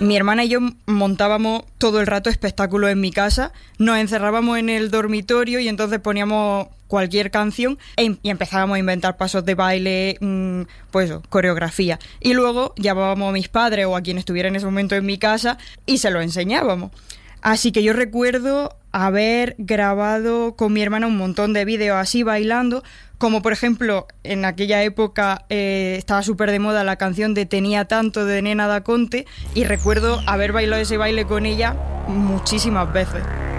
Mi hermana y yo montábamos todo el rato espectáculos en mi casa, nos encerrábamos en el dormitorio y entonces poníamos cualquier canción y empezábamos a inventar pasos de baile, pues eso, coreografía. Y luego llamábamos a mis padres o a quien estuviera en ese momento en mi casa y se lo enseñábamos. Así que yo recuerdo haber grabado con mi hermana un montón de vídeos así bailando, como por ejemplo en aquella época estaba súper de moda la canción de Tenía tanto de Nena da Conte y recuerdo haber bailado ese baile con ella muchísimas veces.